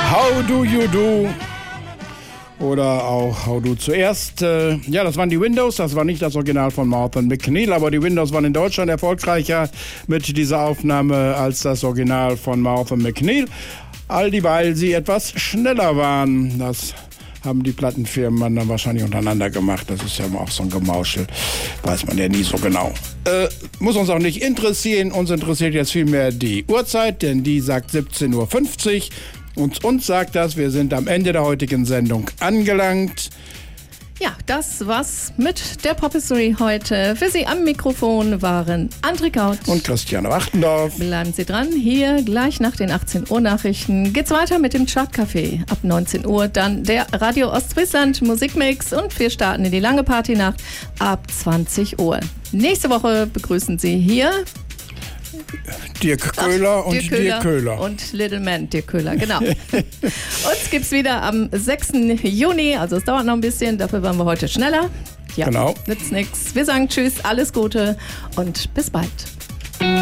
How Do You Do oder auch How Do zuerst. Ja, das waren die Windows, das war nicht das Original von Martha McNeil, aber die Windows waren in Deutschland erfolgreicher mit dieser Aufnahme als das Original von Martha McNeil. All dieweil sie etwas schneller waren. Das haben die Plattenfirmen dann wahrscheinlich untereinander gemacht. Das ist ja immer auch so ein Gemauschel. Weiß man ja nie so genau. Muss uns auch nicht interessieren. Uns interessiert jetzt vielmehr die Uhrzeit, denn die sagt 17:50 Uhr. Und uns sagt das, wir sind am Ende der heutigen Sendung angelangt. Ja, das war's mit der Pop History heute. Für Sie am Mikrofon waren André Kaut und Christiane Wachtendorf. Bleiben Sie dran, hier gleich nach den 18 Uhr Nachrichten geht's weiter mit dem Chartcafé. Ab 19 Uhr dann der Radio Ostfriesland Musikmix und wir starten in die lange Partynacht ab 20 Uhr. Nächste Woche begrüßen Sie hier Dirk Köhler und Dirk Köhler. Und Little Man, Dirk Köhler, genau. Uns gibt's wieder am 6. Juni, also es dauert noch ein bisschen, dafür waren wir heute schneller. Ja, genau. Nützt nix. Wir sagen Tschüss, alles Gute und bis bald.